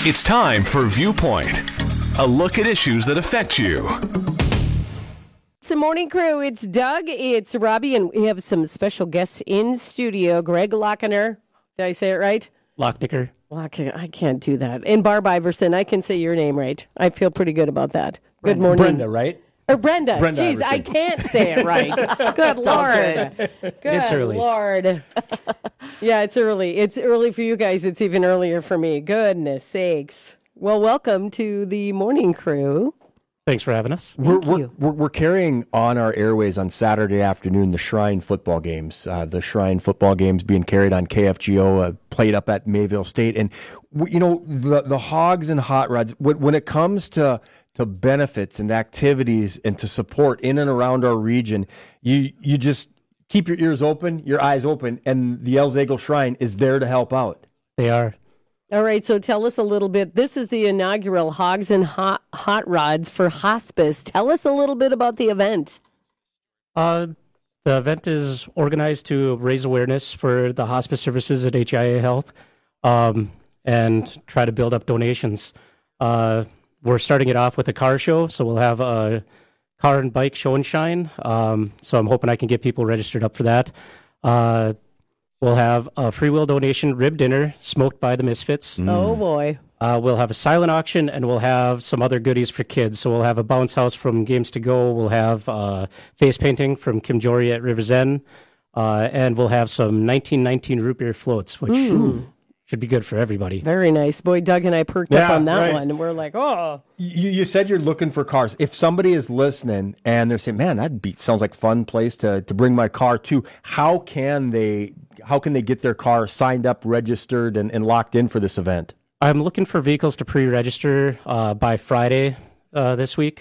It's time for Viewpoint, a look at issues that affect you. It's the morning crew. It's Doug. It's Robbie, and we have some special guests in studio. Greg Lochner. Did I say it right? Lochnicker. I can't do that. And Barb Iverson. I can say your name right. I feel pretty good about that. Good morning. Brenda, right? Or Brenda. Brenda Jeez, Iverson. I can't say it right. Good Lord. Good It's early. Lord. Yeah, it's early. It's early for you guys. It's even earlier for me. Goodness sakes. Well, welcome to the morning crew. Thanks for having us. We're carrying on our airways on Saturday afternoon the Shrine football games. The Shrine football games being carried on KFGO, played up at Mayville State. And, the Hogs and Hot Rods, when it comes to benefits and activities and to support in and around our region, you just keep your ears open, your eyes open, and the El Zagel Shrine is there to help out. They are. All right, so tell us a little bit. This is the inaugural Hogs and Hot Rods for Hospice. Tell us a little bit about the event. The event is organized to raise awareness for the hospice services at HIA Health and try to build up donations. We're starting it off with a car show, so we'll have a car and bike show and shine. So I'm hoping I can get people registered up for that. We'll have a free will donation rib dinner smoked by the Misfits. Oh, boy. We'll have a silent auction, and we'll have some other goodies for kids. So we'll have a bounce house from Games to Go. We'll have face painting from Kim Jory at River's End. And we'll have some 1919 root beer floats, which should be good for everybody. Very nice. Boy, Doug and I perked up on that one, and we're like, oh. You said you're looking for cars. If somebody is listening and they're saying, man, sounds like a fun place to bring my car to, how can they get their car signed up, registered, and locked in for this event? I'm looking for vehicles to pre-register by Friday this week.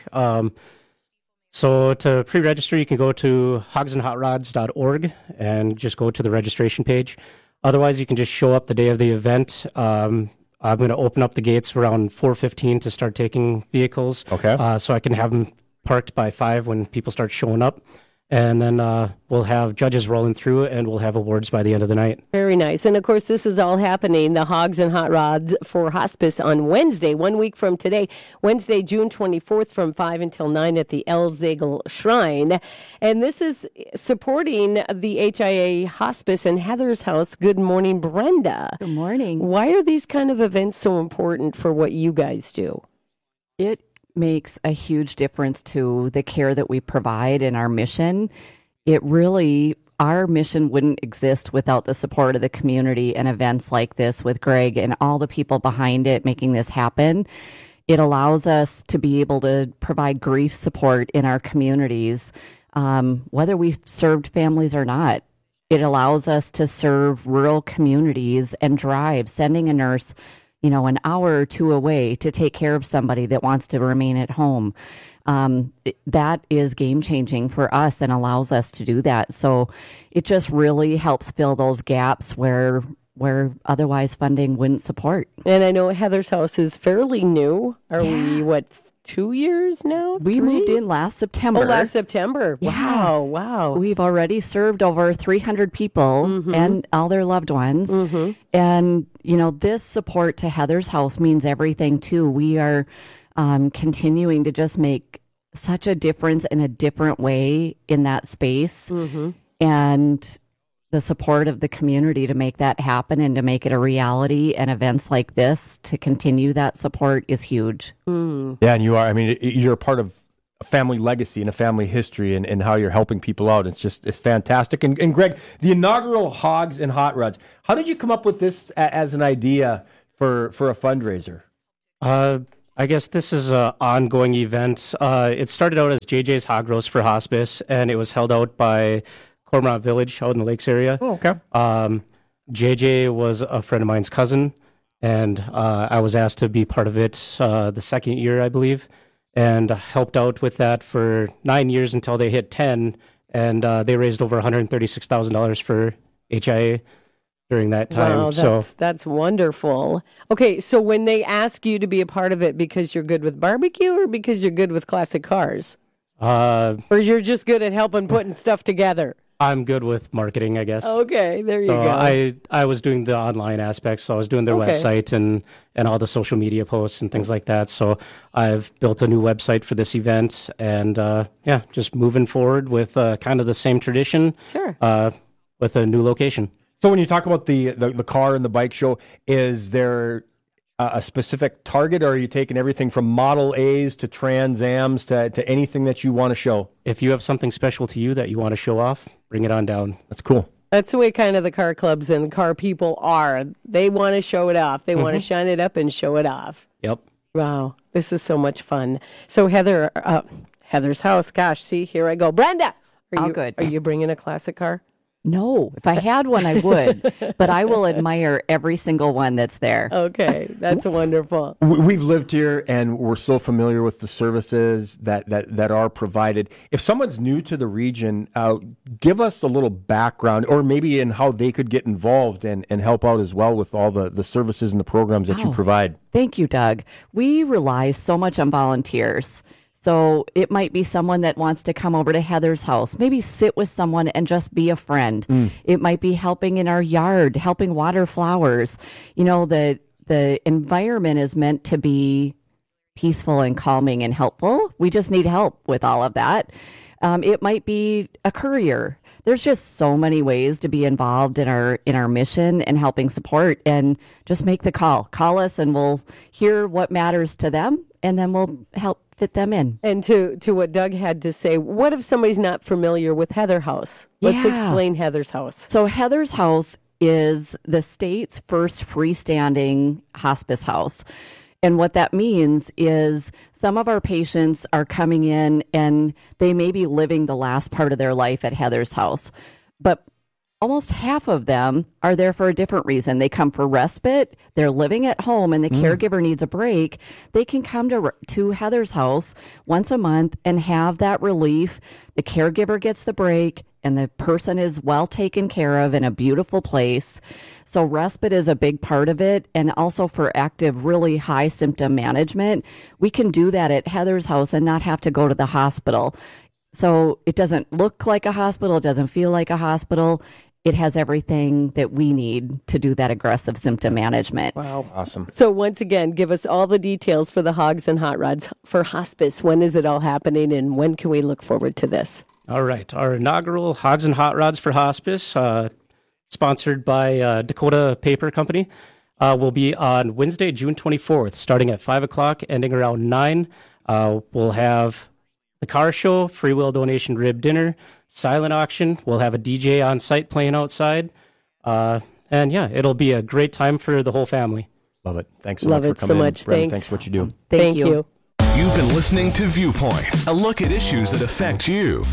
So to pre-register, you can go to hogsandhotrods.org and just go to the registration page. Otherwise, you can just show up the day of the event. I'm going to open up the gates around 4:15 to start taking vehicles. Okay. So I can have them parked by 5 when people start showing up. And then we'll have judges rolling through, and we'll have awards by the end of the night. Very nice. And, of course, this is all happening, the Hogs and Hot Rods for Hospice on Wednesday, 1 week from today, Wednesday, June 24th from 5 until 9 at the El Zagel Shrine. And this is supporting the HIA Hospice and Heather's House. Good morning, Brenda. Good morning. Why are these kind of events so important for what you guys do? It makes a huge difference to the care that we provide and our mission. Our mission wouldn't exist without the support of the community and events like this with Greg and all the people behind it making this happen. It allows us to be able to provide grief support in our communities, whether we've served families or not. It allows us to serve rural communities and drive, sending a nurse an hour or two away to take care of somebody that wants to remain at home. That is game changing for us and allows us to do that. So it just really helps fill those gaps where otherwise funding wouldn't support. And I know Heather's House is fairly new. Are we, 2 years now? We 3? moved in last September. Oh, last September. Yeah. Wow. We've already served over 300 people and all their loved ones. And, this support to Heather's House means everything, too. We are continuing to just make such a difference in a different way in that space. And the support of the community to make that happen and to make it a reality, and events like this to continue that support is huge. Yeah, and you are. I mean, you're a part of a family legacy and a family history and how you're helping people out. It's fantastic. And Greg, the inaugural Hogs and Hot Rods, how did you come up with this as an idea for a fundraiser? I guess this is an ongoing event. It started out as JJ's Hog Roast for Hospice, and it was held out by Cormorant Village out in the Lakes area. Oh, okay. JJ was a friend of mine's cousin, and I was asked to be part of it the second year, I believe, and helped out with that for 9 years until they hit 10, and they raised over $136,000 for HIA during that time. Wow, that's wonderful. Okay, so when they ask you to be a part of it because you're good with barbecue or because you're good with classic cars? Or you're just good at helping putting stuff together? I'm good with marketing, I guess. Okay, there you So go. I was doing the online aspects, so I was doing their Okay. website and all the social media posts and things like that. So I've built a new website for this event, and just moving forward with kind of the same tradition, Sure. with a new location. So when you talk about the car and the bike show, is there a specific target, or are you taking everything from Model A's to Trans Ams to anything that you want to show? If you have something special to you that you want to show off, bring it on down. That's cool. That's the way kind of the car clubs and car people are. They want to show it off. They want to shine it up and show it off. Yep. Wow, this is so much fun. So Heather's house. Gosh, see, here I go. Brenda, All good. Are you bringing a classic car? No, if I had one, I would, but I will admire every single one that's there. Okay, that's wonderful. We've lived here and we're so familiar with the services that are provided. If someone's new to the region, give us a little background, or maybe in how they could get involved and help out as well with all the services and the programs that you provide. Thank you, Doug. We rely so much on volunteers. So it might be someone that wants to come over to Heather's house, maybe sit with someone and just be a friend. It might be helping in our yard, helping water flowers. You know, the environment is meant to be peaceful and calming and helpful. We just need help with all of that. It might be a courier. There's just so many ways to be involved in our mission and helping support, and just make the call. Call us and we'll hear what matters to them, and then we'll help fit them in. And to what Doug had to say, what if somebody's not familiar with Heather House? Let's Yeah. explain Heather's house. So Heather's house is the state's first freestanding hospice house. And what that means is some of our patients are coming in and they may be living the last part of their life at Heather's house, but almost half of them are there for a different reason. They come for respite. They're living at home and the caregiver needs a break. They can come to Heather's house once a month and have that relief. The caregiver gets the break and the person is well taken care of in a beautiful place. So respite is a big part of it. And also for active, really high symptom management, we can do that at Heather's house and not have to go to the hospital. So it doesn't look like a hospital. It doesn't feel like a hospital. It has everything that we need to do that aggressive symptom management. Wow. Awesome. So once again, give us all the details for the Hogs and Hot Rods for hospice. When is it all happening, and when can we look forward to this? All right. Our inaugural Hogs and Hot Rods for Hospice, sponsored by Dakota Paper Company, will be on Wednesday, June 24th, starting at 5 o'clock, ending around 9. We'll have the car show, free will donation rib dinner, silent auction. We'll have a DJ on site playing outside. And yeah, it'll be a great time for the whole family. Love it. Thanks so Love much it for so coming much. in. Brenda, Thanks. thanks for what you do. Thank you. You've been listening to Viewpoint, a look at issues that affect you.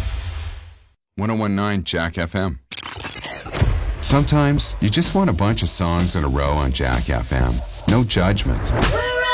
101.9 Jack FM. Sometimes you just want a bunch of songs in a row on Jack FM. No judgment.